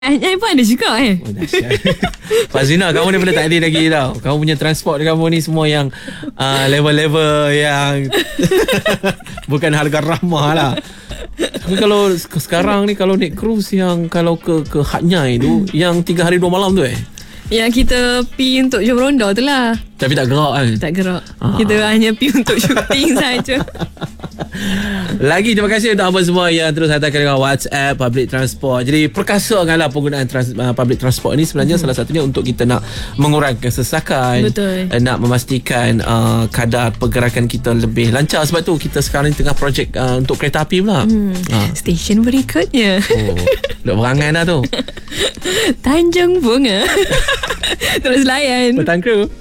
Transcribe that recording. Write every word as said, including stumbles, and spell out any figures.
Nyai pun ada juga eh. Oh, dahsyat. Pak Zina, kamu daripada tak ada lagi tau. Kamu punya transport kamu ni semua yang uh, level-level yang bukan harga ramah lah. Tapi kalau sekarang ni, kalau naik cruise yang kalau ke ke Hat Nyai tu, yang tiga hari dua malam tu eh, yang kita pi untuk jom ronda tu lah. tapi tak gerak kan. Tak gerak. Ah. Kita hanya pi untuk syuting saja. Lagi terima kasih untuk anda semua yang terus hantarkan dengan WhatsApp public transport. Jadi perkasakanlah penggunaan trans, uh, public transport ni sebenarnya hmm. salah satunya untuk kita nak mengurangkan kesesakan. Betul. uh, Nak memastikan uh, kadar pergerakan kita lebih lancar. Sebab tu kita sekarang ni tengah projek uh, untuk kereta api pula. hmm. uh. Stesen berikutnya Oh, dah berangan dah tu. Tanjung Bunga. Terus layan Petang Kru.